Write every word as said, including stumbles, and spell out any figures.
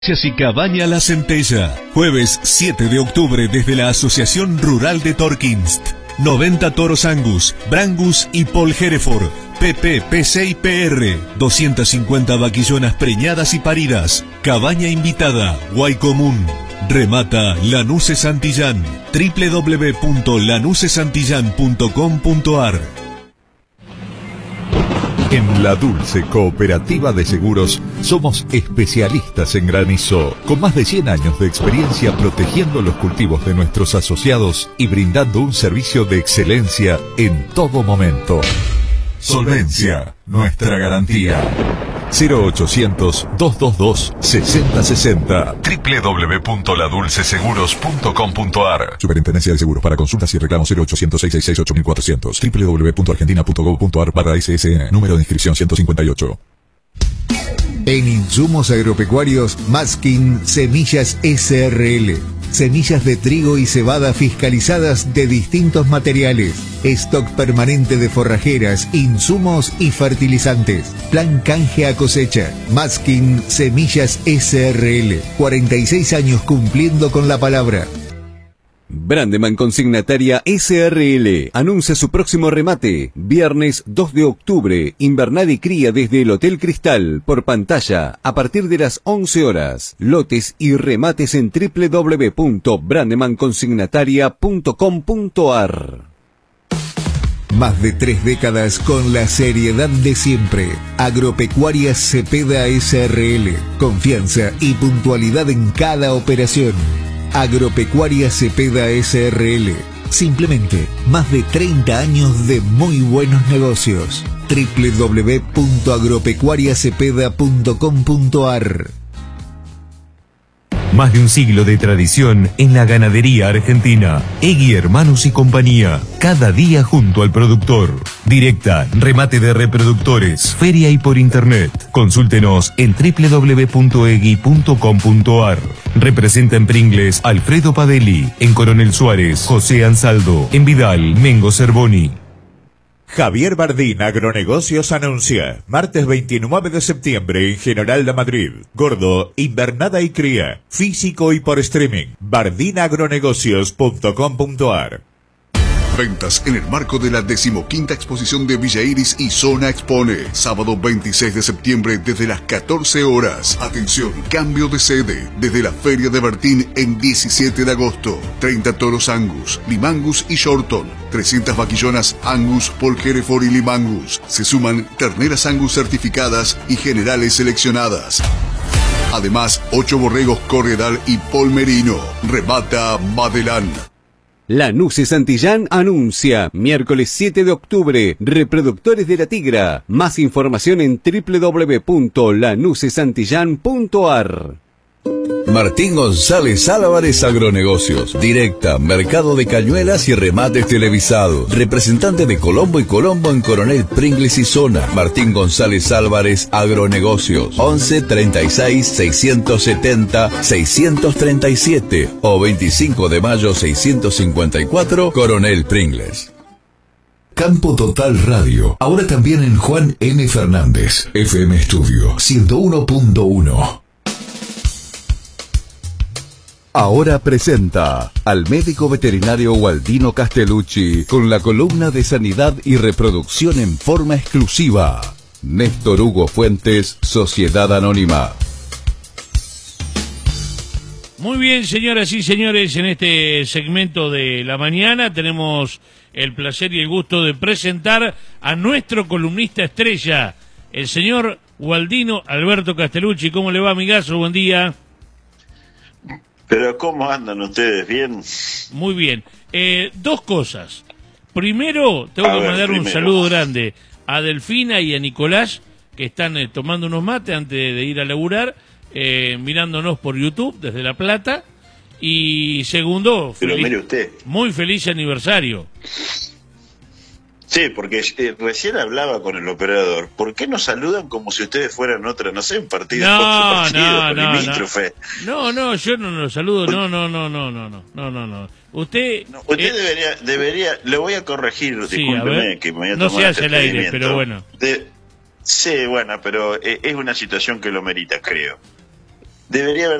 Y Cabaña La Centella. Jueves siete de octubre desde la Asociación Rural de Torkinst. noventa toros Angus, Brangus y Paul Hereford. P P, P C y P R. doscientas cincuenta vaquillonas preñadas y paridas. Cabaña invitada, Guay Común. Remata Lanusse Santillán. doble u doble u doble u punto lanusse santillán punto com punto a r. En La Dulce Cooperativa de Seguros somos especialistas en granizo, con más de cien años de experiencia protegiendo los cultivos de nuestros asociados y brindando un servicio de excelencia en todo momento. Solvencia, nuestra garantía. cero ochocientos, doscientos veintidós, sesenta sesenta. doble u doble u doble u punto la dulce seguros punto com punto a r. Superintendencia de Seguros. Para consultas y reclamos cero ochocientos, seiscientos sesenta y seis, ocho mil cuatrocientos. doble u doble u doble u punto argentina punto gov punto a r barra S S N. Número de inscripción ciento cincuenta y ocho. En Insumos Agropecuarios, Maskin Semillas S R L. Semillas de trigo y cebada fiscalizadas de distintos materiales. Stock permanente de forrajeras, insumos y fertilizantes. Plan canje a cosecha. Maskin Semillas S R L. cuarenta y seis años cumpliendo con la palabra. Brandeman Consignataria S R L anuncia su próximo remate, viernes dos de octubre, invernada y cría desde el Hotel Cristal, por pantalla, a partir de las once horas. Lotes y remates en doble u doble u doble u punto brandeman consignataria punto com punto a r. Más de tres décadas con la seriedad de siempre. Agropecuarias Cepeda S R L. Confianza y puntualidad en cada operación. Agropecuaria Cepeda S R L. Simplemente más de treinta años de muy buenos negocios. doble u doble u doble u punto agropecuaria cepeda punto com punto a r. Más de un siglo de tradición en la ganadería argentina. Egui Hermanos y Compañía. Cada día junto al productor. Directa, remate de reproductores, feria y por internet. Consúltenos en doble u doble u doble u punto egui punto com punto a r. Representa en Pringles Alfredo Padelli. En Coronel Suárez, José Ansaldo. En Vidal, Mengo Cervoni. Javier Bardín Agronegocios anuncia, martes veintinueve de septiembre en General de Madrid. Gordo, invernada y cría, físico y por streaming. bardín agronegocios punto com punto a r. Ventas en el marco de la decimoquinta exposición de Villa Iris y Zona Expone. Sábado veintiséis de septiembre desde las catorce horas. Atención, cambio de sede. Desde la Feria de Bertín en diecisiete de agosto. treinta toros Angus, Limangus y Shorton. trescientas vaquillonas Angus, Paul Hereford y Limangus. Se suman terneras Angus certificadas y generales seleccionadas. Además, ocho borregos Corredal y Polmerino. Remata Madelán. Lanusse Santillán anuncia, miércoles siete de octubre, reproductores de la tigra. Más información en doble u doble u doble u punto lanusse santillán punto a r. Martín González Álvarez Agronegocios. Directa, mercado de cañuelas y remates televisados. Representante de Colombo y Colombo en Coronel Pringles y Zona. Martín González Álvarez Agronegocios. once, treinta y seis, seiscientos setenta, seiscientos treinta y siete o veinticinco de mayo seiscientos cincuenta y cuatro, Coronel Pringles. Campo Total Radio. Ahora también en Juan N. Fernández. F M Estudio ciento uno punto uno. Ahora presenta al médico veterinario Waldino Castellucci con la columna de sanidad y reproducción en forma exclusiva. Néstor Hugo Fuentes, Sociedad Anónima. Muy bien, señoras y señores, en este segmento de la mañana tenemos el placer y el gusto de presentar a nuestro columnista estrella, el señor Waldino Alberto Castellucci. ¿Cómo le va, amigazo? Buen día. Pero ¿cómo andan ustedes? ¿Bien? Muy bien. Eh, dos cosas. Primero, tengo a que ver, mandar primero. un saludo grande a Delfina y a Nicolás, que están eh, tomando unos mates antes de ir a laburar, eh, mirándonos por YouTube desde La Plata. Y segundo, Pero feliz, mire usted. muy feliz aniversario. Sí, porque eh, recién hablaba con el operador. ¿Por qué nos saludan como si ustedes fueran otra, no sé, un partido, No, otro partido, no, no, limítrofe? No, no, yo no lo saludo, no, no, no, no, no, no, no, no, no. Usted... No, usted eh, debería, debería, le voy a corregir, sí, discúlpeme, a ver. que me voy a No tomar se este hace el aire, atrevimiento. pero bueno. De, sí, bueno, pero eh, es una situación que lo merita, creo. debería haber